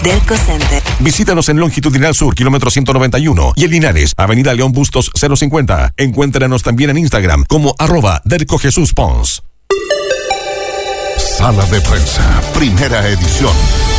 Derco Center. Visítanos en Longitudinal Sur, kilómetro 191, y en Linares, Avenida León Bustos 050. Encuéntranos también en Instagram como @DercoJesusPons. Sala de Prensa, primera edición.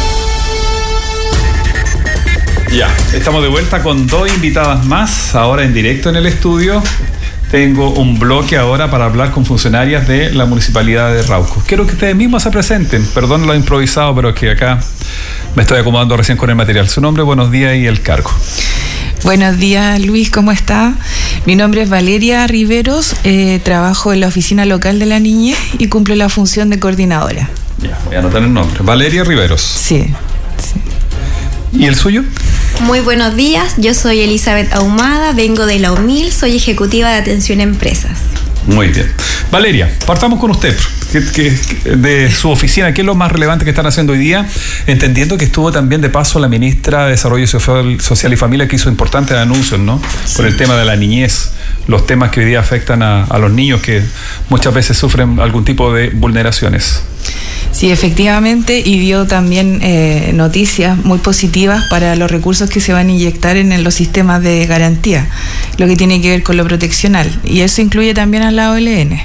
Ya, estamos de vuelta con 2 invitadas más, ahora en directo en el estudio. Tengo un bloque ahora para hablar con funcionarias de la Municipalidad de Rauco. Quiero que ustedes mismos se presenten. Perdón lo improvisado, pero es que acá me estoy acomodando recién con el material. Su nombre, buenos días y el cargo. Buenos días, Luis, ¿cómo está? Mi nombre es Valeria Riveros, trabajo en la oficina local de la niñez y cumplo la función de coordinadora. Ya, voy a anotar el nombre. Valeria Riveros. Sí. ¿Y el suyo? Muy buenos días, yo soy Elizabeth Ahumada, vengo de la UMIL, soy ejecutiva de atención a empresas. Muy bien. Valeria, partamos con usted. De su oficina, ¿qué es lo más relevante que están haciendo hoy día? Entendiendo que estuvo también de paso la ministra de Desarrollo Social y Familia, que hizo importantes anuncios, ¿no? Sí. Por el tema de la niñez, los temas que hoy día afectan a los niños que muchas veces sufren algún tipo de vulneraciones. Sí, efectivamente, y dio también noticias muy positivas para los recursos que se van a inyectar en los sistemas de garantía, lo que tiene que ver con lo proteccional, y eso incluye también a la OLN.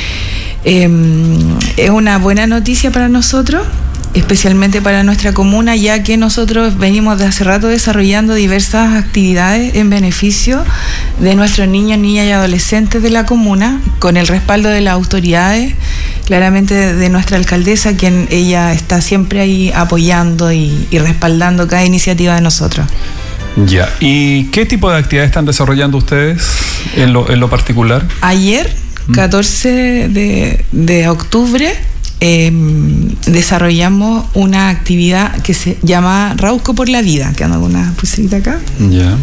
Es una buena noticia para nosotros, especialmente para nuestra comuna, ya que nosotros venimos de hace rato desarrollando diversas actividades en beneficio de nuestros niños, niñas y adolescentes de la comuna, con el respaldo de las autoridades, claramente de nuestra alcaldesa, quien ella está siempre ahí apoyando y respaldando cada iniciativa de nosotros. Ya, ¿y qué tipo de actividades están desarrollando ustedes en lo particular? Ayer, 14 de octubre, desarrollamos una actividad que se llama Rauco por la Vida, que anda con una pulserita acá. Ya.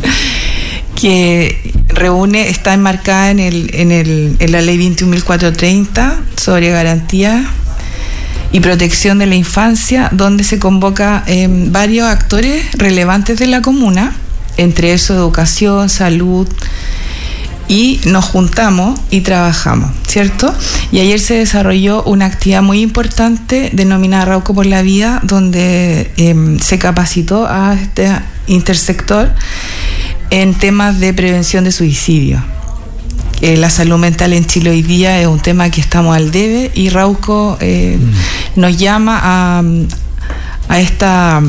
Que reúne, está enmarcada en la ley 21.430 sobre garantía y protección de la infancia, donde se convoca varios actores relevantes de la comuna, entre eso educación, salud, y nos juntamos y trabajamos, ¿cierto? Y ayer se desarrolló una actividad muy importante denominada Rauco por la Vida, donde se capacitó a este intersector en temas de prevención de suicidio. La salud mental en Chile hoy día es un tema que estamos al debe, y Rauco nos llama a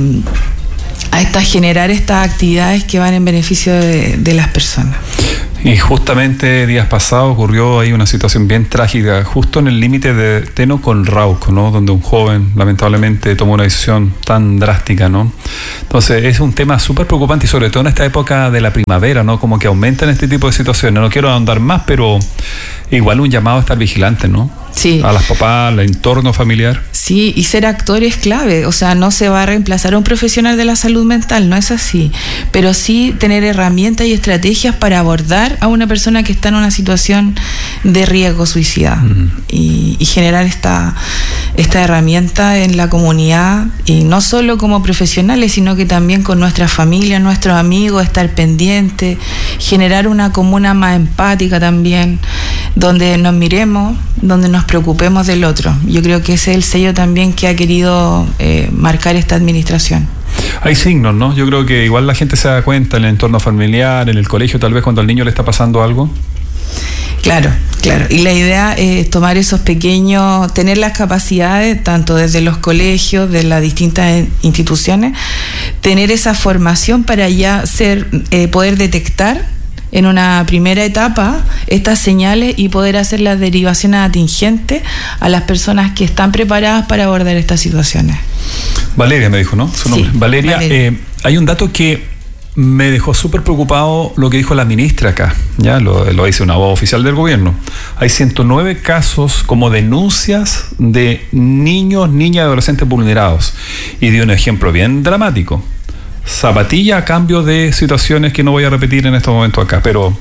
generar estas actividades que van en beneficio de las personas. Y justamente días pasados ocurrió ahí una situación bien trágica, justo en el límite de Teno con Rauco, ¿no? Donde un joven lamentablemente tomó una decisión tan drástica, ¿no? Entonces es un tema súper preocupante, y sobre todo en esta época de la primavera, ¿no? Como que aumentan este tipo de situaciones. No quiero ahondar más, pero igual un llamado a estar vigilante, ¿no? Sí. A las papás, al entorno familiar. Sí, y ser actor es clave. O sea, no se va a reemplazar a un profesional de la salud mental, no es así. Pero sí tener herramientas y estrategias para abordar a una persona que está en una situación de riesgo suicida. Y generar esta herramienta en la comunidad, y no solo como profesionales, sino que también con nuestras familias, nuestros amigos, estar pendientes, generar una comuna más empática también, donde nos miremos, donde nos preocupemos del otro. Yo creo que ese es el sello también que ha querido marcar esta administración. Hay signos, ¿no? Yo creo que igual la gente se da cuenta en el entorno familiar, en el colegio, tal vez cuando al niño le está pasando algo. Claro. Y la idea es tomar esos pequeños, tener las capacidades, tanto desde los colegios, de las distintas instituciones, tener esa formación para ya poder detectar en una primera etapa estas señales y poder hacer las derivaciones atingentes a las personas que están preparadas para abordar estas situaciones. Valeria me dijo, ¿no? Su nombre. Sí, Valeria. Hay un dato que me dejó súper preocupado, lo que dijo la ministra acá, ya lo dice una voz oficial del gobierno. Hay 109 casos como denuncias de niños, niñas y adolescentes vulnerados, y dio un ejemplo bien dramático. Zapatilla a cambio de situaciones que no voy a repetir en estos momentos acá, pero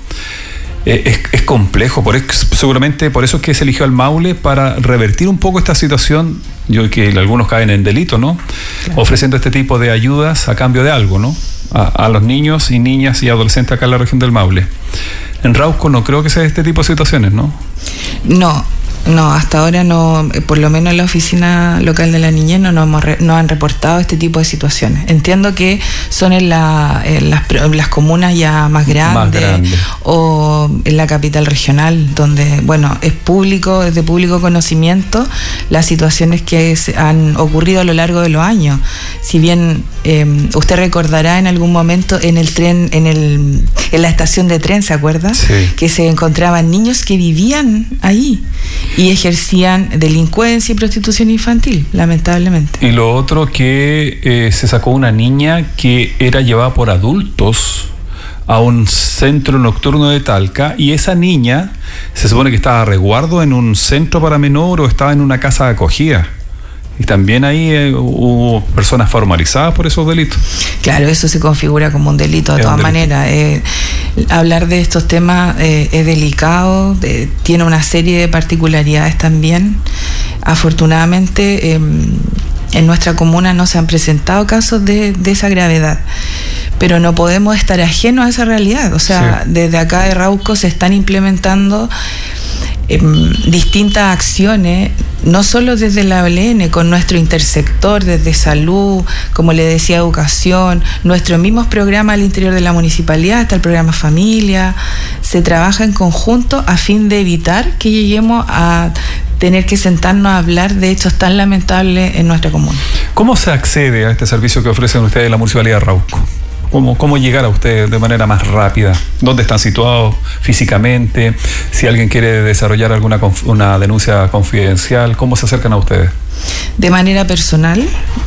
es complejo. Seguramente por eso es que se eligió al Maule, para revertir un poco esta situación. Que algunos caen en delito, ¿no? Claro. Ofreciendo este tipo de ayudas a cambio de algo, ¿no? A los niños y niñas y adolescentes acá en la región del Maule. En Rauco no creo que sea este tipo de situaciones, ¿no? No. No, hasta ahora no, por lo menos en la oficina local de la niñez no han reportado este tipo de situaciones. Entiendo que son en las comunas ya más grandes o en la capital regional, donde, bueno, es de público conocimiento las situaciones que han ocurrido a lo largo de los años. Si bien usted recordará en algún momento en el tren, en la estación de tren, ¿se acuerda? Sí. Que se encontraban niños que vivían ahí y ejercían delincuencia y prostitución infantil, lamentablemente. Y lo otro que se sacó una niña que era llevada por adultos a un centro nocturno de Talca, y esa niña se supone que estaba a resguardo en un centro para menor o estaba en una casa de acogida. Y también ahí hubo personas formalizadas por esos delitos. Claro, eso se configura como un delito de todas maneras. Hablar de estos temas es delicado, tiene una serie de particularidades también. Afortunadamente, en nuestra comuna no se han presentado casos de esa gravedad, pero no podemos estar ajenos a esa realidad. O sea, sí, desde acá de Rauco se están implementando distintas acciones, no solo desde la OLN, con nuestro intersector, desde salud, como le decía, educación, nuestros mismos programas al interior de la municipalidad, hasta el programa Familia. Se trabaja en conjunto a fin de evitar que lleguemos a tener que sentarnos a hablar de hechos tan lamentables en nuestra comuna. ¿Cómo se accede a este servicio que ofrecen ustedes en la Municipalidad de Rauco? ¿Cómo llegar a ustedes de manera más rápida? ¿Dónde están situados físicamente? Si alguien quiere desarrollar una denuncia confidencial, ¿cómo se acercan a ustedes? De manera personal,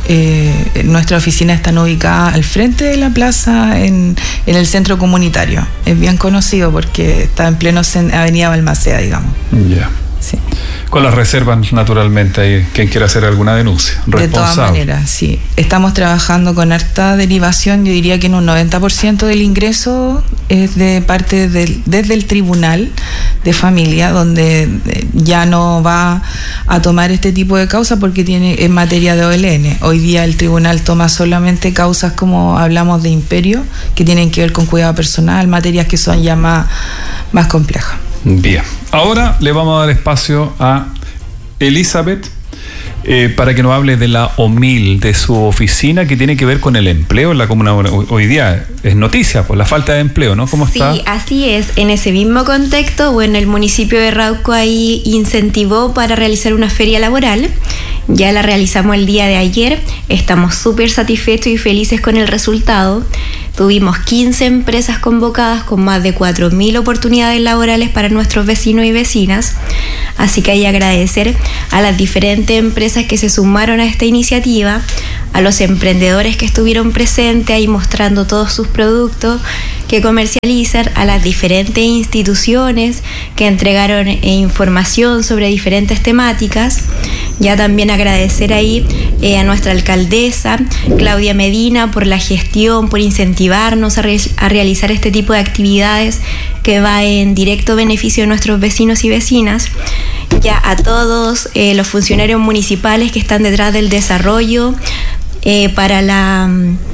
nuestra oficina está ubicada al frente de la plaza en el centro comunitario. Es bien conocido porque está en pleno Avenida Balmaceda, digamos. Ya. Sí. Con las reservas, naturalmente, hay quien quiera hacer alguna denuncia. De todas maneras, sí. Estamos trabajando con harta derivación. Yo diría que en un 90% del ingreso es de parte desde el Tribunal de Familia, donde ya no va a tomar este tipo de causas porque tiene en materia de OLN. Hoy día el Tribunal toma solamente causas como hablamos de imperio, que tienen que ver con cuidado personal, materias que son ya más complejas. Bien, ahora le vamos a dar espacio a Elizabeth para que nos hable de la OMIL, de su oficina que tiene que ver con el empleo en la comuna. Hoy día es noticia por la falta de empleo, ¿no? ¿Cómo está? Sí, así es. En ese mismo contexto, bueno, el municipio de Rauco ahí incentivó para realizar una feria laboral. Ya la realizamos el día de ayer. Estamos súper satisfechos y felices con el resultado. Tuvimos 15 empresas convocadas con más de 4.000 oportunidades laborales para nuestros vecinos y vecinas. Así que hay que agradecer a las diferentes empresas que se sumaron a esta iniciativa, a los emprendedores que estuvieron presentes ahí mostrando todos sus productos que comercializan, a las diferentes instituciones que entregaron información sobre diferentes temáticas. Ya también agradecer ahí a nuestra alcaldesa, Claudia Medina, por la gestión, por incentivarnos a realizar este tipo de actividades que va en directo beneficio de nuestros vecinos y vecinas. Ya a todos los funcionarios municipales que están detrás del desarrollo para la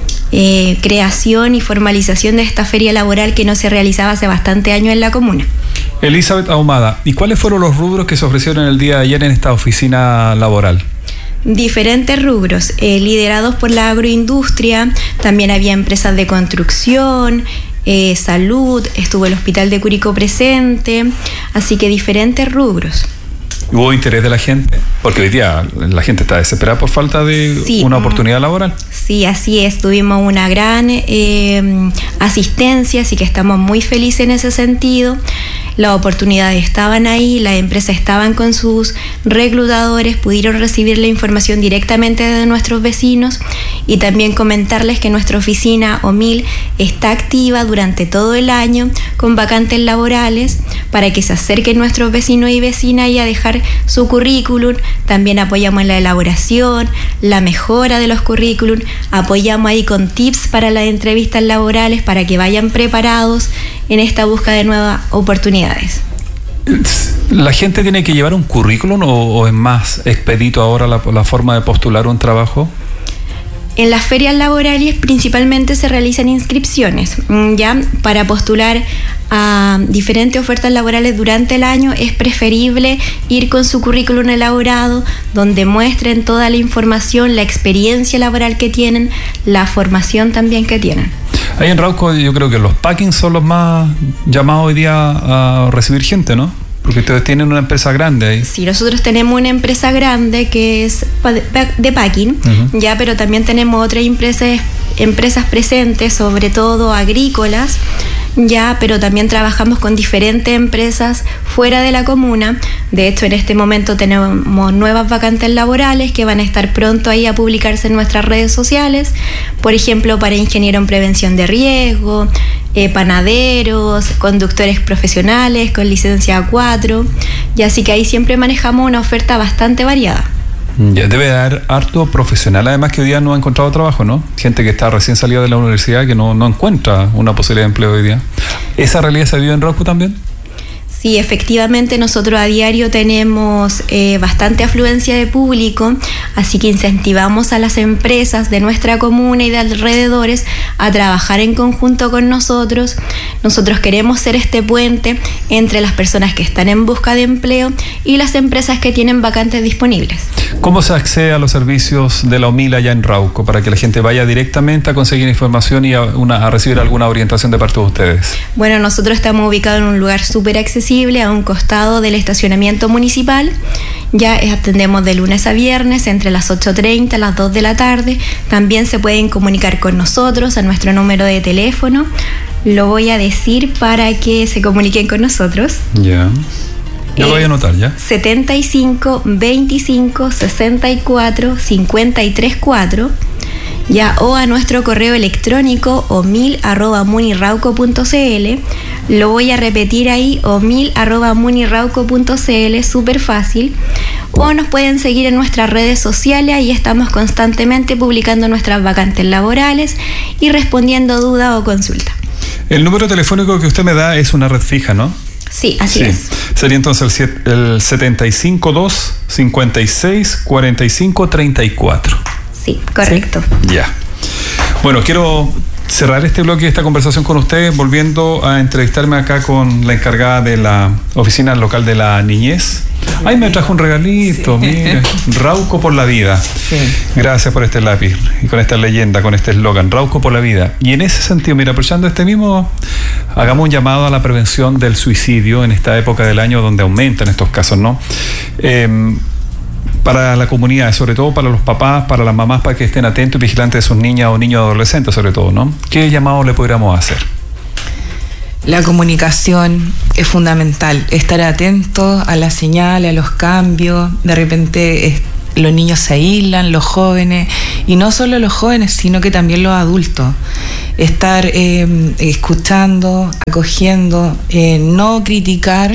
creación y formalización de esta feria laboral que no se realizaba hace bastante años en la comuna. Elizabeth Ahumada, ¿y cuáles fueron los rubros que se ofrecieron el día de ayer en esta oficina laboral? Diferentes rubros, liderados por la agroindustria. También había empresas de construcción, salud, estuvo el Hospital de Curicó presente, así que diferentes rubros. ¿Hubo interés de la gente? Porque hoy día la gente está desesperada por falta de una oportunidad laboral. Sí, así es. Tuvimos una gran asistencia, así que estamos muy felices en ese sentido. Las oportunidades estaban ahí, las empresas estaban con sus reclutadores, pudieron recibir la información directamente de nuestros vecinos y también comentarles que nuestra oficina OMIL está activa durante todo el año con vacantes laborales para que se acerquen nuestros vecinos y vecinas y a dejar su currículum. También apoyamos en la elaboración, la mejora de los currículum, apoyamos ahí con tips para las entrevistas laborales para que vayan preparados en esta búsqueda de nuevas oportunidades. ¿La gente tiene que llevar un currículum o es más expedito ahora la forma de postular un trabajo? En las ferias laborales principalmente se realizan inscripciones, ya para postular a diferentes ofertas laborales durante el año. Es preferible ir con su currículum elaborado, donde muestren toda la información, la experiencia laboral que tienen, la formación también que tienen. Ahí en Rauco yo creo que los packings son los más llamados hoy día a recibir gente, ¿no? Porque ustedes tienen una empresa grande ahí. Sí, nosotros tenemos una empresa grande que es de packing, ya, pero también tenemos otras empresas presentes, sobre todo agrícolas, ya, pero también trabajamos con diferentes empresas fuera de la comuna. De hecho, en este momento tenemos nuevas vacantes laborales que van a estar pronto ahí a publicarse en nuestras redes sociales. Por ejemplo, para ingeniero en prevención de riesgo, panaderos, conductores profesionales con licencia A4, y así que ahí siempre manejamos una oferta bastante variada. Ya debe haber harto profesional, además que hoy día no ha encontrado trabajo, ¿no? Gente que está recién salida de la universidad que no encuentra una posibilidad de empleo hoy día. ¿Esa realidad se vive en Rauco también? Sí, efectivamente, nosotros a diario tenemos bastante afluencia de público, así que incentivamos a las empresas de nuestra comuna y de alrededores a trabajar en conjunto con nosotros. Nosotros queremos ser este puente entre las personas que están en busca de empleo y las empresas que tienen vacantes disponibles. ¿Cómo se accede a los servicios de la OMIL allá en Rauco para que la gente vaya directamente a conseguir información y a recibir alguna orientación de parte de ustedes? Bueno, nosotros estamos ubicados en un lugar súper accesible, a un costado del estacionamiento municipal. Ya atendemos de lunes a viernes entre las 8:30 a las 2 de la tarde. También se pueden comunicar con nosotros a nuestro número de teléfono. Lo voy a decir para que se comuniquen con nosotros. Ya. Yo lo voy a anotar, ¿ya? 75 25 64 53 4. Ya, o a nuestro correo electrónico omil@munirauco.cl. Lo voy a repetir ahí, omil@munirauco.cl, súper fácil. O nos pueden seguir en nuestras redes sociales, ahí estamos constantemente publicando nuestras vacantes laborales y respondiendo dudas o consultas. El número telefónico que usted me da es una red fija, ¿no? Sí, así es. Sería entonces el 752 56 45 34. Sí, correcto. ¿Sí? Ya. Bueno, quiero cerrar este bloque, esta conversación con ustedes, volviendo a entrevistarme acá con la encargada de la oficina local de la niñez. Ay, me trajo un regalito, sí. Mira, Rauco por la vida. Sí. Gracias por este lápiz y con esta leyenda, con este eslogan, Rauco por la vida. Y en ese sentido, mira, aprovechando este mismo, hagamos un llamado a la prevención del suicidio en esta época del año donde aumentan estos casos, ¿no? Para la comunidad, sobre todo para los papás, para las mamás, para que estén atentos y vigilantes de sus niñas o niños adolescentes, sobre todo, ¿no? ¿Qué llamado le podríamos hacer? La comunicación es fundamental, estar atentos a las señales, a los cambios. De repente los niños se aíslan, los jóvenes, y no solo los jóvenes, sino que también los adultos. Estar escuchando, acogiendo, no criticar,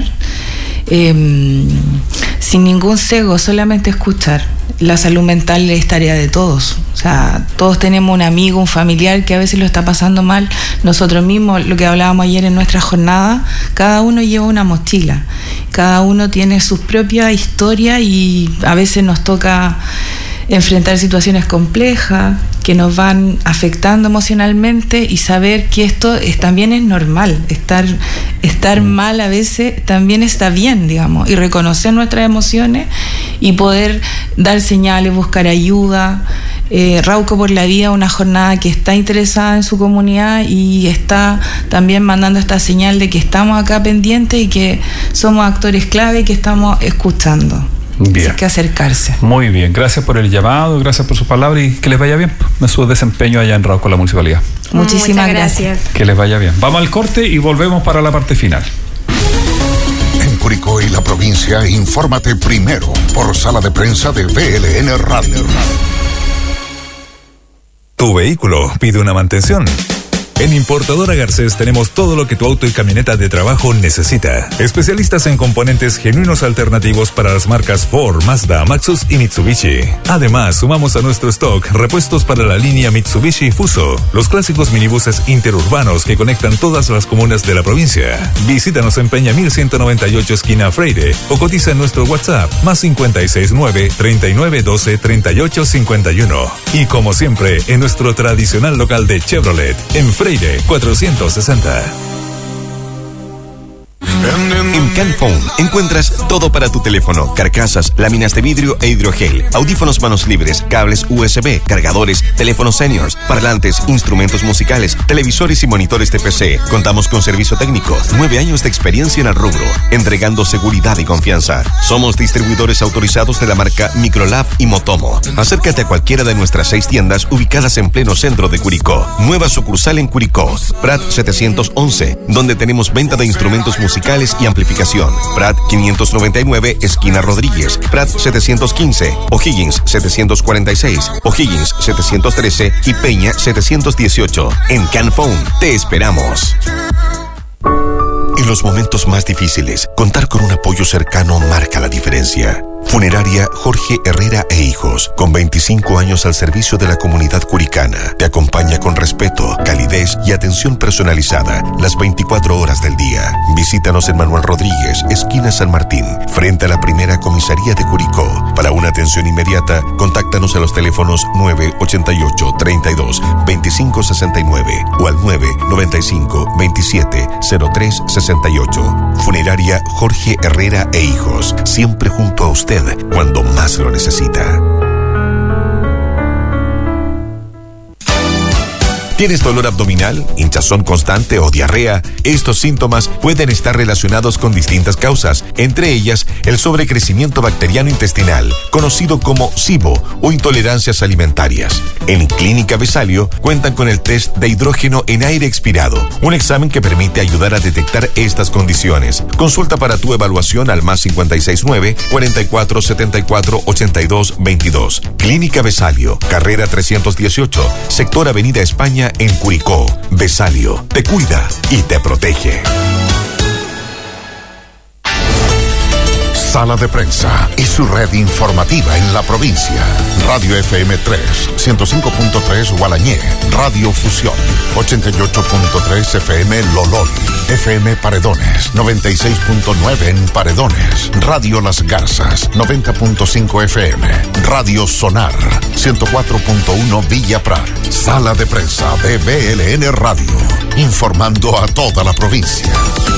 sin ningún cego, solamente escuchar. La salud mental es tarea de todos. O sea, todos tenemos un amigo, un familiar que a veces lo está pasando mal. Nosotros mismos, lo que hablábamos ayer en nuestra jornada, cada uno lleva una mochila. Cada uno tiene sus propias historias y a veces nos toca enfrentar situaciones complejas que nos van afectando emocionalmente, y saber que esto también es normal. Estar mal a veces también está bien, digamos, y reconocer nuestras emociones y poder dar señales, buscar ayuda. Rauco por la Vida, una jornada que está interesada en su comunidad y está también mandando esta señal de que estamos acá pendientes y que somos actores clave y que estamos escuchando. Bien. Hay que acercarse. Muy bien, gracias por el llamado, gracias por sus palabras y que les vaya bien en su desempeño allá en Rauco, la municipalidad. Muchísimas gracias. Que les vaya bien. Vamos al corte y volvemos para la parte final. En Curicó y la provincia, infórmate primero por Sala de Prensa de VLN Radio. Tu vehículo pide una mantención. En Importadora Garcés tenemos todo lo que tu auto y camioneta de trabajo necesita. Especialistas en componentes genuinos alternativos para las marcas Ford, Mazda, Maxus y Mitsubishi. Además, sumamos a nuestro stock repuestos para la línea Mitsubishi Fuso, los clásicos minibuses interurbanos que conectan todas las comunas de la provincia. Visítanos en Peña 1198 esquina Freire o cotiza en nuestro WhatsApp +569 3912 3851. Y como siempre, en nuestro tradicional local de Chevrolet, en Freire 460. En Canphone encuentras todo para tu teléfono: carcasas, láminas de vidrio e hidrogel, audífonos manos libres, cables USB, cargadores, teléfonos seniors, parlantes, instrumentos musicales, televisores y monitores de PC. Contamos con servicio técnico, 9 años de experiencia en el rubro, entregando seguridad y confianza. Somos distribuidores autorizados de la marca Microlab y Motomo. Acércate a cualquiera de nuestras 6 tiendas ubicadas en pleno centro de Curicó. Nueva sucursal en Curicó, Prat 711, donde tenemos venta de instrumentos musicales y amplificación. Prat 599, esquina Rodríguez. Prat 715, O'Higgins 746, O'Higgins 713 y Peña 718. En Canphone te esperamos. En los momentos más difíciles, contar con un apoyo cercano marca la diferencia. Funeraria Jorge Herrera e Hijos, con 25 años al servicio de la comunidad curicana, te acompaña con respeto, calidez y atención personalizada las 24 horas del día. Visítanos en Manuel Rodríguez, esquina San Martín, frente a la primera comisaría de Curicó. Para una atención inmediata, contáctanos a los teléfonos 988 32 25 69 o al 995 27 03 68. Funeraria Jorge Herrera e Hijos, siempre junto a usted cuando más lo necesita. ¿Tienes dolor abdominal, hinchazón constante o diarrea? Estos síntomas pueden estar relacionados con distintas causas, entre ellas el sobrecrecimiento bacteriano intestinal, conocido como SIBO o intolerancias alimentarias. En Clínica Besalio cuentan con el test de hidrógeno en aire expirado, un examen que permite ayudar a detectar estas condiciones. Consulta para tu evaluación al +569 44 74 82 22. Clínica Besalio, carrera 318, sector Avenida España, en Curicó. Besalio te cuida y te protege. Sala de Prensa y su red informativa en la provincia. Radio FM 3, 105.3 Gualañé, Radio Fusión, 88.3 FM Lolol, FM Paredones, 96.9 en Paredones, Radio Las Garzas, 90.5 FM, Radio Sonar, 104.1 Villa Prat. Sala de Prensa de BLN Radio, informando a toda la provincia.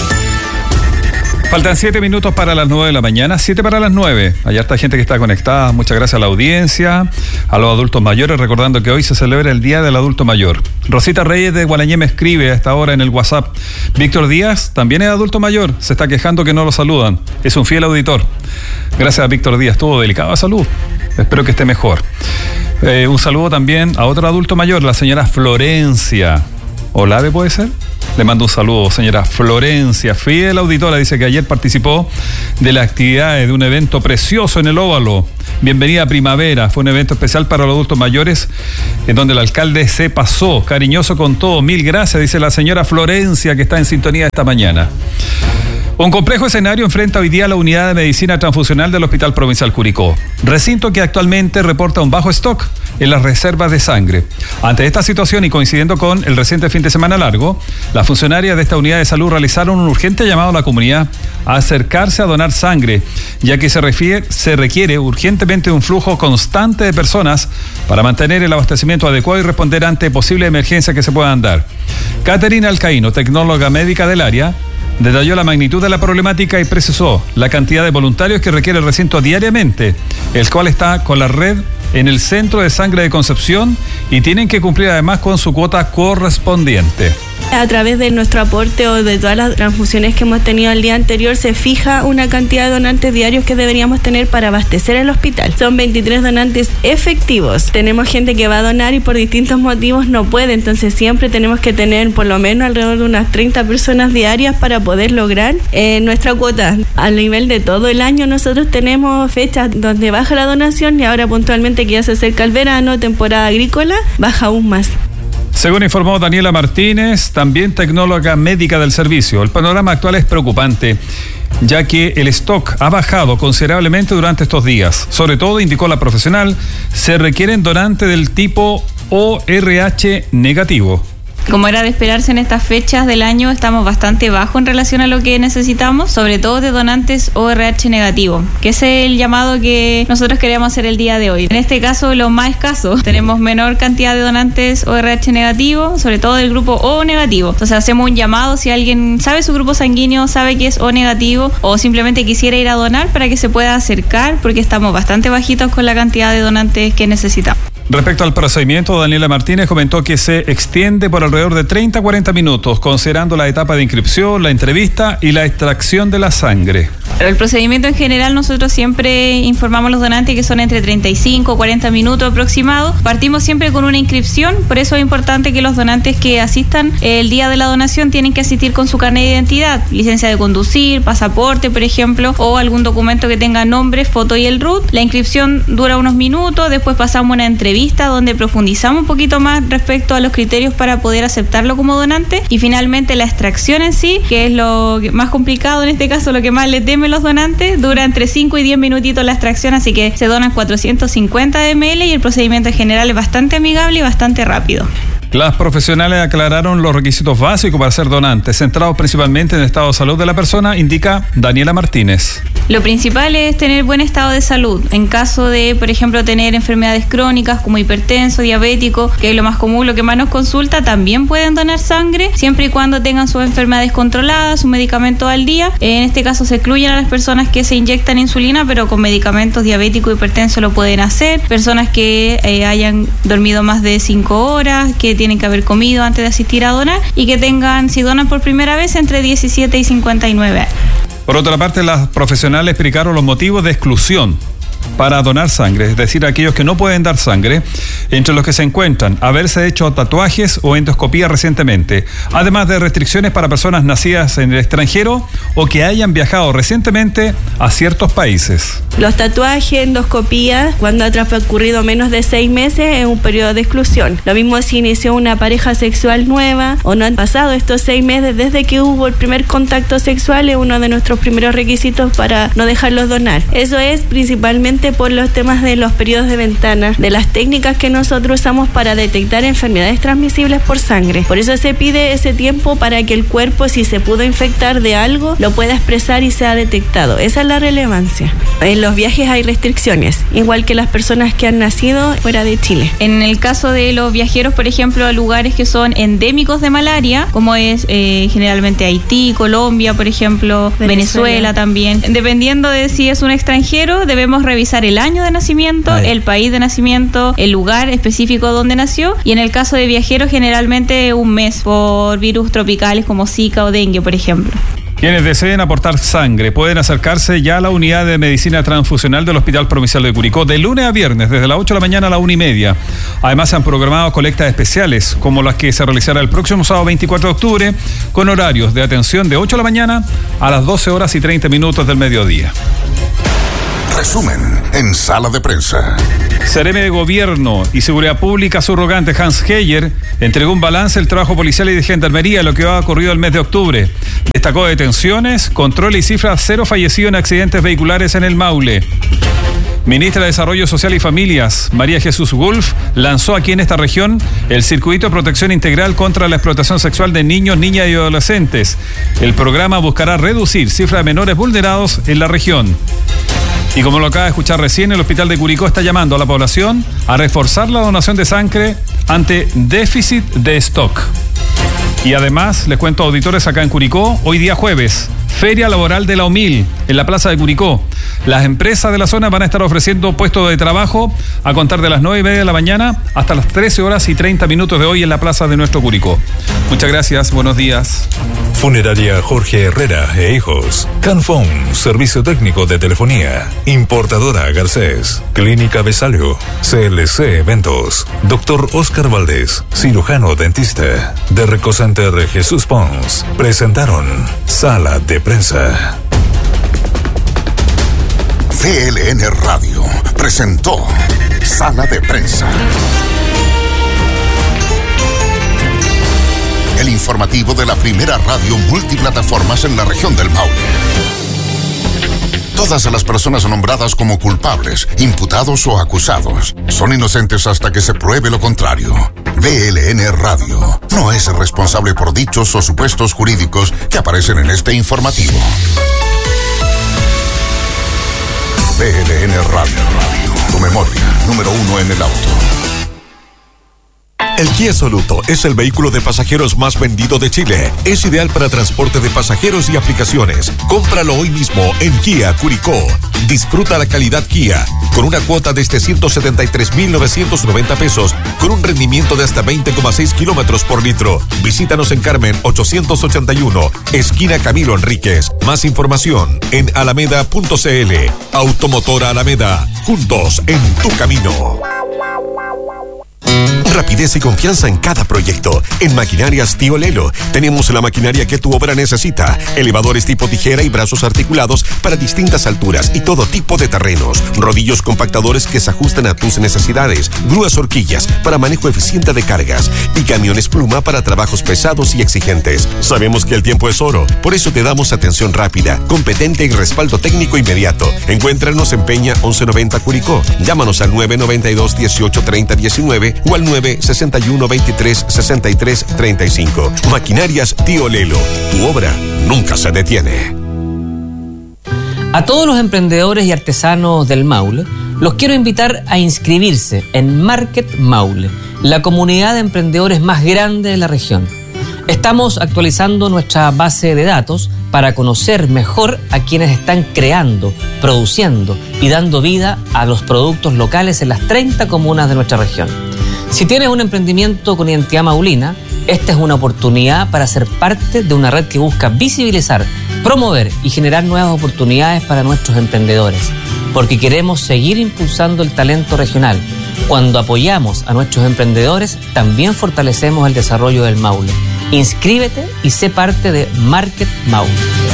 Faltan 7 minutos para las 9 de la mañana, 7 para las 9. Hay harta gente que está conectada. Muchas gracias a la audiencia, a los adultos mayores, recordando que hoy se celebra el Día del Adulto Mayor. Rosita Reyes de Gualañé me escribe a esta hora en el WhatsApp. Víctor Díaz también es adulto mayor, se está quejando que no lo saludan. Es un fiel auditor. Gracias a Víctor Díaz, estuvo delicado de salud. Espero que esté mejor. Un saludo también a otro adulto mayor, la señora Florencia. ¿Olave puede ser? Le mando un saludo, señora Florencia, fiel auditora. Dice que ayer participó de las actividades de un evento precioso en el Óvalo. Bienvenida Primavera. Fue un evento especial para los adultos mayores, en donde el alcalde se pasó, cariñoso con todo. Mil gracias, dice la señora Florencia, que está en sintonía esta mañana. Un complejo escenario enfrenta hoy día la unidad de medicina transfusional del Hospital Provincial Curicó, recinto que actualmente reporta un bajo stock en las reservas de sangre. Ante esta situación y coincidiendo con el reciente fin de semana largo, las funcionarias de esta unidad de salud realizaron un urgente llamado a la comunidad a acercarse a donar sangre, ya que se requiere urgentemente un flujo constante de personas para mantener el abastecimiento adecuado y responder ante posibles emergencias que se puedan dar. Caterina Alcaíno, tecnóloga médica del área, detalló la magnitud de la problemática y precisó la cantidad de voluntarios que requiere el recinto diariamente, el cual está con la red en el Centro de Sangre de Concepción y tienen que cumplir además con su cuota correspondiente. A través de nuestro aporte o de todas las transfusiones que hemos tenido el día anterior, se fija una cantidad de donantes diarios que deberíamos tener para abastecer el hospital. Son 23 donantes efectivos. Tenemos gente que va a donar y por distintos motivos no puede, entonces siempre tenemos que tener por lo menos alrededor de unas 30 personas diarias para poder lograr nuestra cuota. A nivel de todo el año nosotros tenemos fechas donde baja la donación y ahora puntualmente que ya se acerca el verano, temporada agrícola, baja aún más. Según informó Daniela Martínez, también tecnóloga médica del servicio, el panorama actual es preocupante, ya que el stock ha bajado considerablemente durante estos días. Sobre todo, indicó la profesional, se requieren donantes del tipo ORH negativo. Como era de esperarse en estas fechas del año, estamos bastante bajo en relación a lo que necesitamos, sobre todo de donantes ORH negativo, que es el llamado que nosotros queríamos hacer el día de hoy. En este caso, lo más escaso, tenemos menor cantidad de donantes ORH negativo, sobre todo del grupo O negativo. Entonces hacemos un llamado, si alguien sabe su grupo sanguíneo, sabe que es O negativo o simplemente quisiera ir a donar, para que se pueda acercar, porque estamos bastante bajitos con la cantidad de donantes que necesitamos. Respecto al procedimiento, Daniela Martínez comentó que se extiende por alrededor de 30 a 40 minutos, considerando la etapa de inscripción, la entrevista y la extracción de la sangre. Pero el procedimiento en general, nosotros siempre informamos a los donantes que son entre 35 o 40 minutos aproximados. Partimos siempre con una inscripción, por eso es importante que los donantes que asistan el día de la donación tienen que asistir con su carnet de identidad, licencia de conducir, pasaporte, por ejemplo, o algún documento que tenga nombre, foto y el RUT. La inscripción dura unos minutos, después pasamos una entrevista donde profundizamos un poquito más respecto a los criterios para poder aceptarlo como donante, y finalmente la extracción en sí, que es lo más complicado en este caso, lo que más le temen los donantes. Dura entre 5 y 10 minutitos la extracción, así que se donan 450 ml y el procedimiento en general es bastante amigable y bastante rápido. Las profesionales aclararon los requisitos básicos para ser donantes, centrados principalmente en el estado de salud de la persona, indica Daniela Martínez. Lo principal es tener buen estado de salud. En caso de, por ejemplo, tener enfermedades crónicas como hipertenso, diabético, que es lo más común, lo que más nos consulta, también pueden donar sangre, siempre y cuando tengan sus enfermedades controladas, su medicamento al día. En este caso se excluyen a las personas que se inyectan insulina, pero con medicamentos diabético y hipertenso lo pueden hacer. Personas que hayan dormido más de 5 horas, que tienen que haber comido antes de asistir a donar y que tengan, si donan por primera vez, entre 17 y 59 años. Por otra parte, las profesionales explicaron los motivos de exclusión para donar sangre, es decir, aquellos que no pueden dar sangre, entre los que se encuentran haberse hecho tatuajes o endoscopía recientemente, además de restricciones para personas nacidas en el extranjero o que hayan viajado recientemente a ciertos países. Los tatuajes, endoscopía, cuando ha transcurrido menos de 6 meses, es un periodo de exclusión. Lo mismo si inició una pareja sexual nueva o no han pasado estos 6 meses desde que hubo el primer contacto sexual, es uno de nuestros primeros requisitos para no dejarlos donar. Eso es principalmente por los temas de los periodos de ventana, de las técnicas que nosotros usamos para detectar enfermedades transmisibles por sangre. Por eso se pide ese tiempo para que el cuerpo, si se pudo infectar de algo, lo pueda expresar y sea detectado. Esa es la relevancia. En los viajes hay restricciones, igual que las personas que han nacido fuera de Chile. En el caso de los viajeros, por ejemplo, a lugares que son endémicos de malaria, como es generalmente Haití, Colombia, por ejemplo, Venezuela también. Dependiendo de si es un extranjero, debemos revisar el año de nacimiento, el país de nacimiento, el lugar específico donde nació, y en el caso de viajeros generalmente un mes por virus tropicales como Zika o dengue, por ejemplo. Quienes deseen aportar sangre pueden acercarse ya a la unidad de medicina transfusional del Hospital Provincial de Curicó de lunes a viernes, desde las 8 de la mañana a la 1:30. Además, se han programado colectas especiales, como las que se realizará el próximo sábado 24 de octubre, con horarios de atención de 8 de la mañana a las 12 horas y 30 minutos del mediodía. Resumen en Sala de Prensa. Seremi de Gobierno y Seguridad Pública subrogante Hans Heyer entregó un balance del trabajo policial y de gendarmería, lo que ha ocurrido el mes de octubre. Destacó detenciones, control y cifras 0 fallecidos en accidentes vehiculares en el Maule. Ministra de Desarrollo Social y Familias, María Jesús Wolf, lanzó aquí en esta región el Circuito de Protección Integral contra la Explotación Sexual de Niños, Niñas y Adolescentes. El programa buscará reducir cifras de menores vulnerados en la región. Y como lo acaba de escuchar recién, el Hospital de Curicó está llamando a la población a reforzar la donación de sangre ante déficit de stock. Y además, les cuento, auditores, acá en Curicó, hoy día jueves, Feria Laboral de la UMIL, en la Plaza de Curicó. Las empresas de la zona van a estar ofreciendo puestos de trabajo a contar de las 9:30 de la mañana hasta las 13 horas y 30 minutos de hoy en la Plaza de nuestro Curicó. Muchas gracias, buenos días. Funeraria Jorge Herrera e Hijos. Canfón, servicio técnico de telefonía. Importadora Garcés. Clínica Besalio. CLC Eventos. Doctor Oscar Valdés, cirujano dentista. De Recocenter Jesús Pons. Presentaron Sala de Prensa. CLN Radio presentó Sala de Prensa. el informativo de la primera radio multiplataformas en la región del Maule. Todas las personas nombradas como culpables, imputados o acusados son inocentes hasta que se pruebe lo contrario. BLN Radio no es responsable por dichos o supuestos jurídicos que aparecen en este informativo. BLN Radio, tu memoria, número 1 en el auto. El Kia Soluto es el vehículo de pasajeros más vendido de Chile. Es ideal para transporte de pasajeros y aplicaciones. Cómpralo hoy mismo en Kia Curicó. Disfruta la calidad Kia con una cuota desde 173.990 pesos con un rendimiento de hasta 20,6 kilómetros por litro. Visítanos en Carmen 881, esquina Camilo Enríquez. Más información en alameda.cl. Automotora Alameda. Juntos en tu camino. Rapidez y confianza en cada proyecto. En Maquinarias Tío Lelo tenemos la maquinaria que tu obra necesita. Elevadores tipo tijera y brazos articulados para distintas alturas y todo tipo de terrenos. Rodillos compactadores que se ajustan a tus necesidades. Grúas horquillas para manejo eficiente de cargas. Y camiones pluma para trabajos pesados y exigentes. Sabemos que el tiempo es oro. Por eso te damos atención rápida, competente y respaldo técnico inmediato. Encuéntranos en Peña 1190 Curicó. Llámanos al 992 18 30 19 o al 961 23 63 35. Maquinarias Tío Lelo. Tu obra nunca se detiene. A todos los emprendedores y artesanos del Maule, los quiero invitar a inscribirse en Market Maule, la comunidad de emprendedores más grande de la región. Estamos actualizando nuestra base de datos para conocer mejor a quienes están creando, produciendo y dando vida a los productos locales en las 30 comunas de nuestra región. Si tienes un emprendimiento con identidad maulina, esta es una oportunidad para ser parte de una red que busca visibilizar, promover y generar nuevas oportunidades para nuestros emprendedores, porque queremos seguir impulsando el talento regional. Cuando apoyamos a nuestros emprendedores, también fortalecemos el desarrollo del Maule. Inscríbete y sé parte de Market Maule.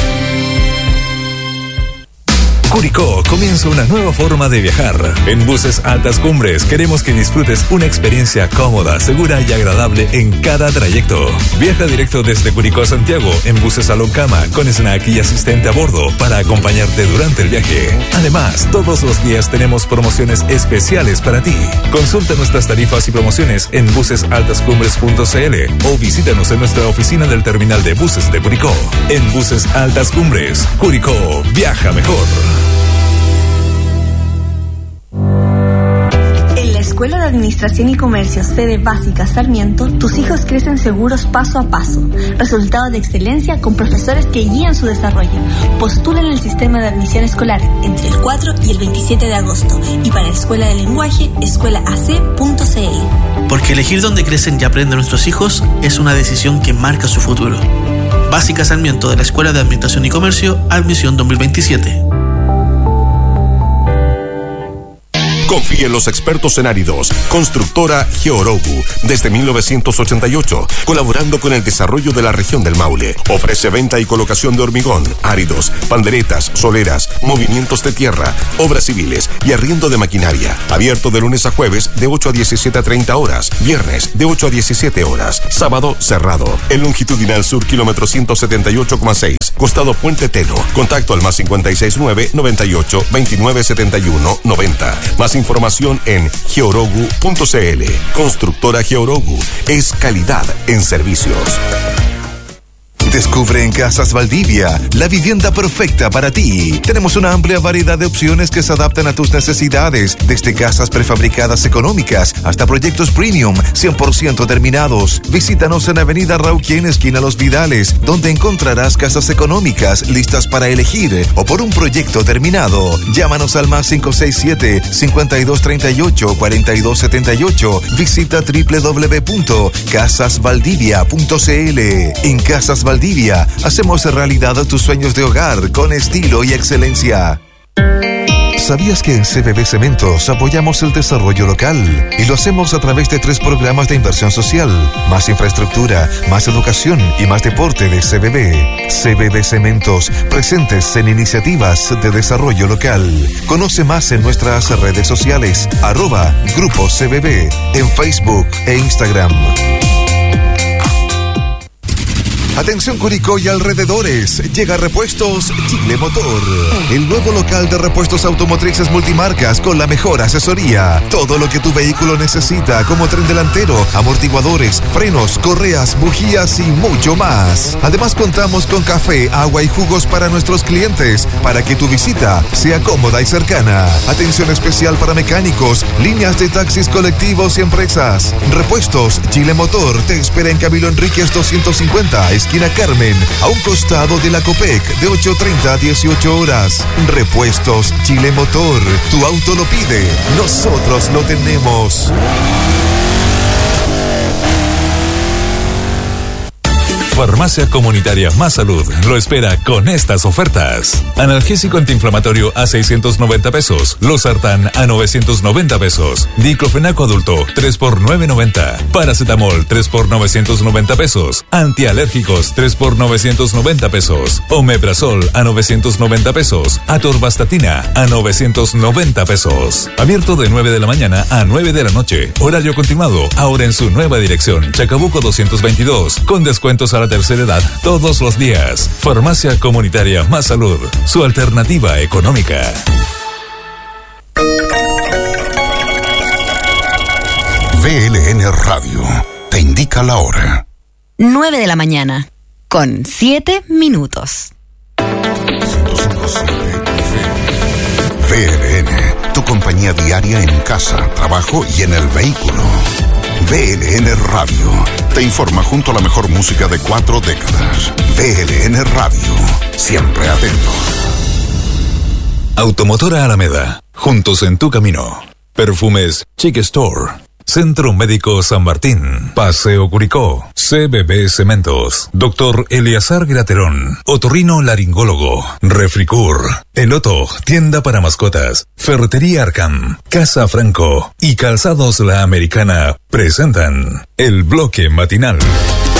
Curicó comienza una nueva forma de viajar. En Buses Altas Cumbres queremos que disfrutes una experiencia cómoda, segura y agradable en cada trayecto. Viaja directo desde Curicó a Santiago en buses Salón Cama con snack y asistente a bordo para acompañarte durante el viaje. Además, todos los días tenemos promociones especiales para ti. Consulta nuestras tarifas y promociones en busesaltascumbres.cl o visítanos en nuestra oficina del terminal de buses de Curicó. En Buses Altas Cumbres, Curicó, viaja mejor. Escuela de Administración y Comercio, sede básica Sarmiento, tus hijos crecen seguros paso a paso. Resultados de excelencia con profesores que guían su desarrollo. Postula en el sistema de admisión escolar entre el 4 y el 27 de agosto. Y para la Escuela de Lenguaje, escuelaac.cl. Porque elegir dónde crecen y aprenden nuestros hijos es una decisión que marca su futuro. Básica Sarmiento de la Escuela de Administración y Comercio, admisión 2027. Confía en los expertos en áridos. Constructora Georogu, desde 1988, colaborando con el desarrollo de la región del Maule. Ofrece venta y colocación de hormigón, áridos, panderetas, soleras, movimientos de tierra, obras civiles y arriendo de maquinaria. Abierto de lunes a jueves de 8 a 17 a 30 horas, viernes de 8 a 17 horas, sábado cerrado. El longitudinal sur, kilómetro 178,6, costado Puente Teno. Contacto al más 569 98 29 71 90. Más información en georogu.cl. Constructora Georogu es calidad en servicios. Descubre en Casas Valdivia la vivienda perfecta para ti. Tenemos una amplia variedad de opciones que se adaptan a tus necesidades, desde casas prefabricadas económicas hasta proyectos premium 100% terminados. Visítanos en Avenida Rauquien, esquina Los Vidales, donde encontrarás casas económicas listas para elegir o por un proyecto terminado. Llámanos al más 567-5238-4278. Visita www.casasvaldivia.cl. En Casas Valdivia hacemos realidad tus sueños de hogar con estilo y excelencia. ¿Sabías que en CBB Cementos apoyamos el desarrollo local? Y lo hacemos a través de 3 programas de inversión social: más infraestructura, más educación y más deporte de CBB. CBB Cementos, presentes en iniciativas de desarrollo local. Conoce más en nuestras redes sociales, @Grupo CBB, en Facebook e Instagram. Atención Curicó y alrededores, llega Repuestos Chile Motor, el nuevo local de repuestos automotrices multimarcas con la mejor asesoría. Todo lo que tu vehículo necesita, como tren delantero, amortiguadores, frenos, correas, bujías y mucho más. Además contamos con café, agua y jugos para nuestros clientes, para que tu visita sea cómoda y cercana. Atención especial para mecánicos, líneas de taxis colectivos y empresas. Repuestos Chile Motor te espera en Camilo Enríquez 250, esquina Carmen, a un costado de la Copec, de 8:30 a 18 horas. Repuestos Chile Motor, tu auto lo pide, nosotros lo tenemos. Farmacia Comunitaria Más Salud lo espera con estas ofertas. Analgésico antiinflamatorio a 690 pesos. Losartán a 990 pesos. Diclofenaco adulto 3 por 990. Paracetamol 3 por 990 pesos. Antialérgicos 3 por 990 pesos. Omeprazol a 990 pesos. Atorvastatina a 990 pesos. Abierto de 9 de la mañana a 9 de la noche. Horario continuado. Ahora en su nueva dirección. Chacabuco 222. Con descuentos a la tercera edad todos los días. Farmacia Comunitaria Más Salud, su alternativa económica. VLN Radio te indica la hora. 9 de la mañana, con 7 minutos. VLN, tu compañía diaria en casa, trabajo y en el vehículo. VLN Radio te informa junto a la mejor música de 4 décadas. VLN Radio, siempre atento. Automotora Alameda, juntos en tu camino. Perfumes Chic Store. Centro Médico San Martín, Paseo Curicó, CBB Cementos, Dr. Eleazar Graterón, Otorrino Laringólogo, Refricur, Eloto, tienda para mascotas, Ferretería Arcam, Casa Franco y Calzados La Americana presentan el bloque matinal.